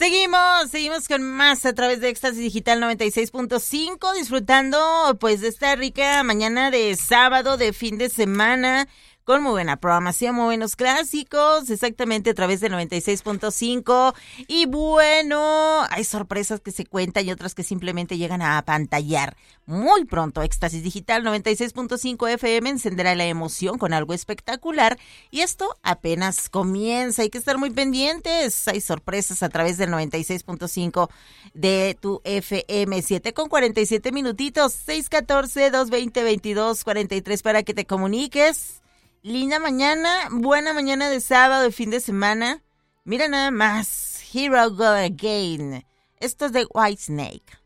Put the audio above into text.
Seguimos con más a través de Éxtasis Digital 96.5, disfrutando pues de esta rica mañana de sábado, de fin de semana, con muy buena programación, muy buenos clásicos, exactamente a través de 96.5. Y bueno, hay sorpresas que se cuentan y otras que simplemente llegan a apantallar. Muy pronto, Éxtasis Digital 96.5 FM encenderá la emoción con algo espectacular. Y esto apenas comienza, hay que estar muy pendientes. Hay sorpresas a través del 96.5 de tu FM. 7:47 minutitos, 614-220-2243 para que te comuniques. Linda mañana, buena mañana de sábado, de fin de semana. Mira nada más, Hero Go Again. Esto es de Whitesnake.